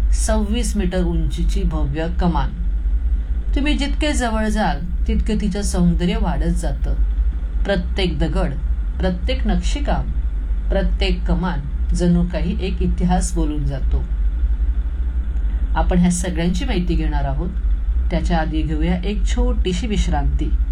26 metre उंचीची भव्य कमान. तुम्ही जितके जवळ जाल तितके तिचं सौंदर्य वाढत जातं. प्रत्येक दगड, प्रत्येक नक्षीकाम, प्रत्येक कमान जणू काही एक इतिहास बोलून जातो. आपण ह्या सगळ्यांची माहिती घेणार आहोत. त्याच्या आधी घेऊया एक छोटीशी विश्रांती.